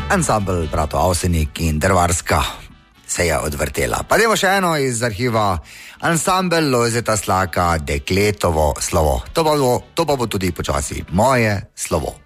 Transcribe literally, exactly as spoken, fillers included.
Ansambl bratov Avsenik in Drvarska se je odvrtela. Pa dajmo še eno iz arhiva. Ansambl Lojzeta Slaka, Dekletovo slovo. To pa bo, to pa bo tudi počasi moje slovo.